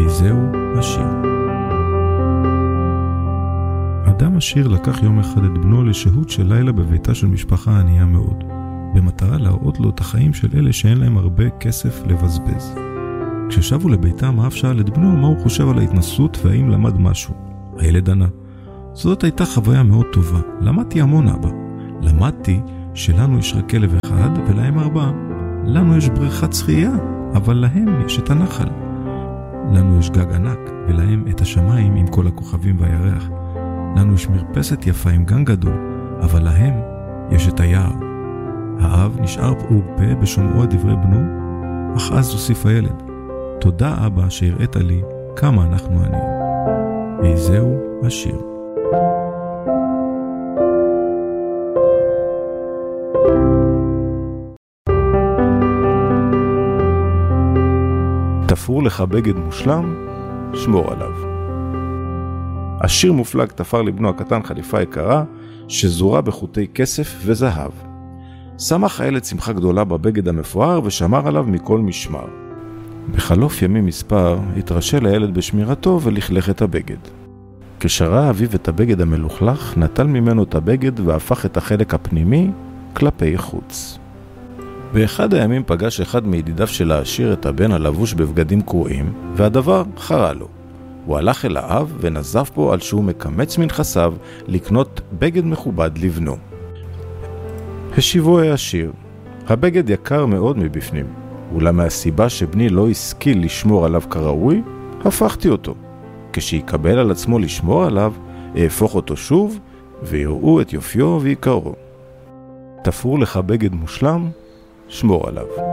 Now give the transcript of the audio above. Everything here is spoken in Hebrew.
איזהו השיר. אדם עשיר לקח יום אחד את בנו לשהות של לילה בביתה של משפחה ענייה מאוד, במטרה להראות לו את החיים של אלה שאין להם הרבה כסף לבזבז. כששבו לביתם, האב שאל את בנו מה הוא חושב על ההתנסות והאם למד משהו. הילד ענה, זאת הייתה חוויה מאוד טובה, למדתי המון אבא. למדתי שלנו יש רק כלב אחד ולהם 4. לנו יש בריכת שחייה, אבל להם יש את הנחל. לנו יש גג ענק ולהם את השמיים עם כל הכוכבים והירח. לנו יש מרפסת יפה עם גן גדול, אבל להם יש את היער. האב נשאר פעור פה בשומעו דברי בנו, אך אז הוסיף הילד, תודה אבא שהראית לי כמה אנחנו עניים. איזהו השיר. תפרו לך בגד מושלם, שמור עליו. עשיר מופלג תפר לבנו הקטן חליפה יקרה, שזורה בחוטי כסף וזהב. שמח הילד שמחה גדולה בבגד המפואר ושמר עליו מכל משמר. בחלוף ימים מספר התרשל הילד בשמירתו ולכלך את הבגד. כשראה אביו את הבגד המלוכלך, נטל ממנו את הבגד והפך את החלק הפנימי כלפי חוץ. באחד הימים פגש אחד מידידיו של העשיר את הבן הלבוש בבגדים קרועים, והדבר חרה לו. הוא הלך אל האב ונזף בו על שהוא מקמץ מנכסיו לקנות בגד מכובד לבנו. השיבו העשיר, הבגד יקר מאוד מבפנים, אולם מהסיבה שבני לא השכיל לשמור עליו כראוי, הפכתי אותו. כשיקבל על עצמו לשמור עליו, אהפוך אותו שוב, ויראו את יופיו ויקרו. תפרו לך בגד מושלם, שמור עליו.